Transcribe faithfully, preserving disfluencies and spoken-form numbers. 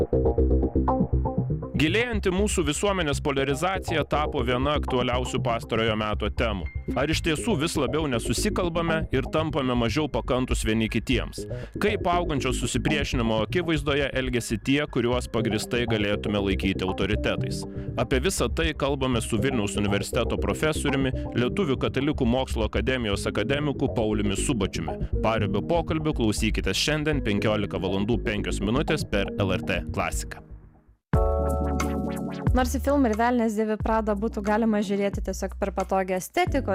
Gilėjanti mūsų visuomenės poliarizacija tapo viena aktualiausių pastarojo meto temų. Ar iš tiesų vis labiau nesusikalbame ir tampame mažiau pakantus vieni kitiems? Kaip augančio susipriešinimo akivaizdoje elgiasi tie, kuriuos pagristai galėtume laikyti autoritetais? Apie visą tai kalbame su Vilniaus universiteto profesoriumi, Lietuvių katalikų mokslo akademijos akademiku Pauliumi Subačiumi. Paribio pokalbių klausykitės šiandien penkiolika valandų penkios minutės per L R T klasiką. Nors į filmą ir Velnias dėvi Prada būtų galima žiūrėti tiesiog per patogią estetikos